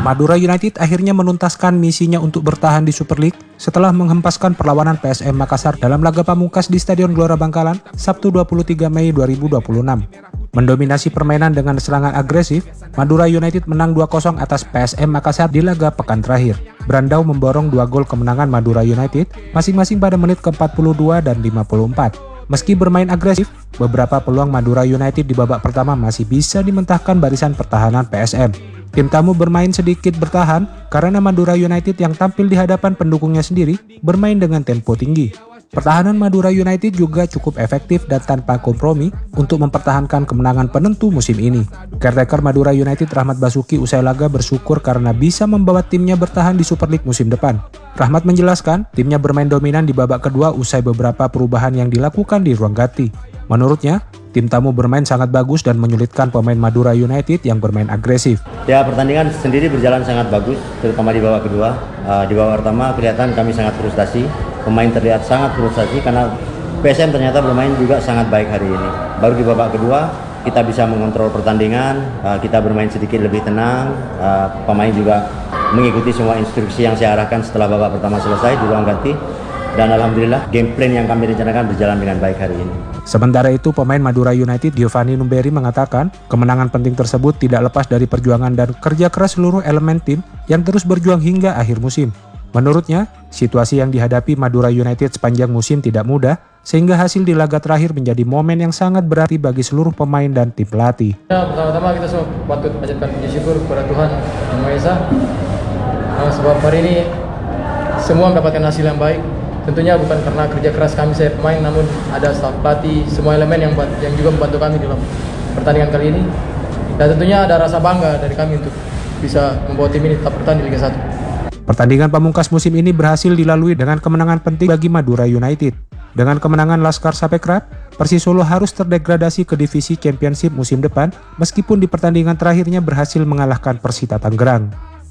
Madura United akhirnya menuntaskan misinya untuk bertahan di Super League setelah menghempaskan perlawanan PSM Makassar dalam laga pamungkas di Stadion Gelora Bangkalan Sabtu 23 Mei 2026. Mendominasi permainan dengan serangan agresif, Madura United menang 2-0 atas PSM Makassar di laga pekan terakhir. Brandao memborong 2 gol kemenangan Madura United masing-masing pada menit ke-42 dan 54. Meski bermain agresif, beberapa peluang Madura United di babak pertama masih bisa dimentahkan barisan pertahanan PSM. Tim tamu bermain sedikit bertahan karena Madura United yang tampil di hadapan pendukungnya sendiri bermain dengan tempo tinggi. Pertahanan Madura United juga cukup efektif dan tanpa kompromi untuk mempertahankan kemenangan penentu musim ini. Caretaker Madura United Rahmat Basuki usai laga bersyukur karena bisa membawa timnya bertahan di Super League musim depan. Rahmat menjelaskan timnya bermain dominan di babak kedua usai beberapa perubahan yang dilakukan di ruang ganti. Menurutnya, tim tamu bermain sangat bagus dan menyulitkan pemain Madura United yang bermain agresif. Ya, pertandingan sendiri berjalan sangat bagus, terutama di babak kedua. Di babak pertama kelihatan kami sangat frustasi. Pemain terlihat sangat frustasi karena PSM ternyata bermain juga sangat baik hari ini. Baru di babak kedua kita bisa mengontrol pertandingan, kita bermain sedikit lebih tenang, pemain juga mengikuti semua instruksi yang saya arahkan setelah babak pertama selesai di ruang ganti. Dan alhamdulillah game plan yang kami rencanakan berjalan dengan baik hari ini. Sementara itu, pemain Madura United Giovanni Numberi mengatakan kemenangan penting tersebut tidak lepas dari perjuangan dan kerja keras seluruh elemen tim yang terus berjuang hingga akhir musim. Menurutnya, situasi yang dihadapi Madura United sepanjang musim tidak mudah, sehingga hasil di laga terakhir menjadi momen yang sangat berarti bagi seluruh pemain dan tim pelatih. Ya, pertama-tama kita semua patut panjatkan puji syukur kepada Tuhan Yang Maha Esa. Sebab hari ini semua mendapatkan hasil yang baik. Tentunya bukan karena kerja keras kami saya pemain, namun ada staf pelatih, semua elemen yang juga membantu kami dalam pertandingan kali ini. Dan tentunya ada rasa bangga dari kami untuk bisa membawa tim ini tetap bertahan di Liga 1. Pertandingan pamungkas musim ini berhasil dilalui dengan kemenangan penting bagi Madura United. Dengan kemenangan Laskar Sapekrad, Persis Solo harus terdegradasi ke divisi Championship musim depan meskipun di pertandingan terakhirnya berhasil mengalahkan Persita Tangerang.